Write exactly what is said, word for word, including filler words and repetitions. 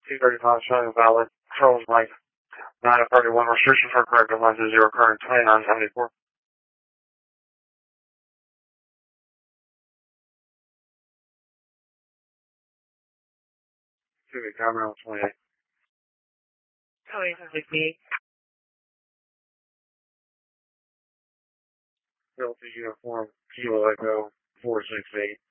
two thirty-five showing valid. Controls Mike. nine thirty-one restriction for corrective lenses zero current twenty-nine seventy-four. Two camera on twenty-eight. twenty-eight fifty-eight. Delta uniform Kilo Echo four six eight.